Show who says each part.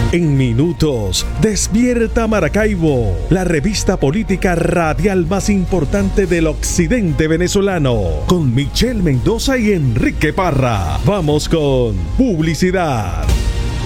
Speaker 1: En minutos, Despierta Maracaibo, la revista política radial más importante del occidente venezolano, con Michelle Mendoza y Enrique Parra. Vamos con publicidad.